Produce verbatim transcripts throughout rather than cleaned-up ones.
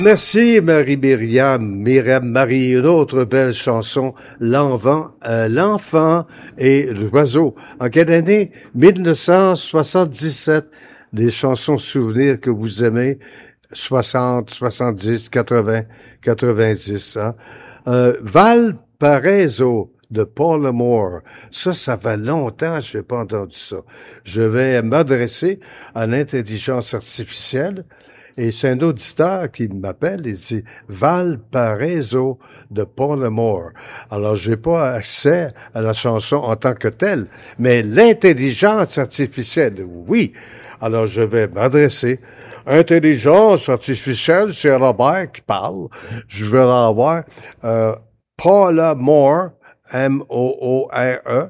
Merci Marie-Myriam, Myriam Marie, une autre belle chanson, L'enfant, euh, l'enfant et l'oiseau. En quelle année? mille neuf cent soixante-dix-sept. Des chansons souvenirs que vous aimez, soixante, soixante-dix, quatre-vingts, quatre-vingt-dix. Hein? Euh, Valparaiso de Paul Moore. Ça, ça fait longtemps que je n'ai pas entendu ça. Je vais m'adresser à l'intelligence artificielle. Et c'est un auditeur qui m'appelle et dit Valparaiso de Paul Moore. Alors, j'ai pas accès à la chanson en tant que telle, mais l'intelligence artificielle, oui. Alors, je vais m'adresser. Intelligence artificielle, c'est Robert qui parle. Je vais avoir euh, Paula Moore, M O O R E,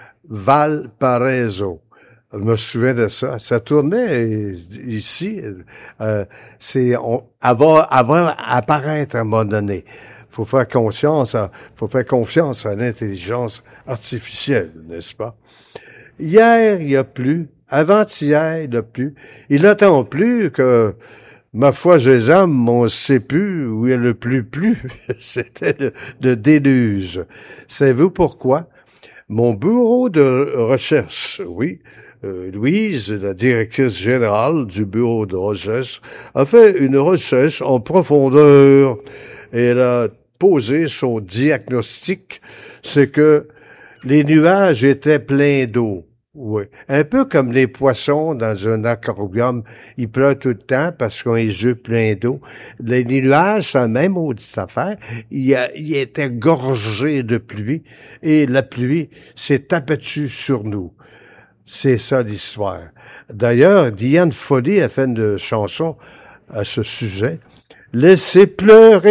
Valparaiso. Je me souviens de ça. Ça tournait ici. Euh, c'est, on, elle va, elle va apparaître à un moment donné. Faut faire conscience, à, faut faire confiance à l'intelligence artificielle, n'est-ce pas? Hier, il y a plu. Avant-hier, il y a plu. Il n'attend plus que, ma foi, les hommes, on ne sait plus où il y a le plus plu. C'était le, le déluge. Savez-vous pourquoi? Mon bureau de recherche, oui, Euh, Louise, la directrice générale du bureau de recherche, a fait une recherche en profondeur et elle a posé son diagnostic, c'est que les nuages étaient pleins d'eau. Oui. Un peu comme les poissons dans un aquarium, ils pleurent tout le temps parce qu'ils ont les yeux pleins d'eau. Les nuages, c'est la même maudite affaire. Ils, ils étaient gorgés de pluie et la pluie s'est abattue sur nous. C'est ça l'histoire. D'ailleurs, Diane Foley a fait une chanson à ce sujet. Laissez pleurer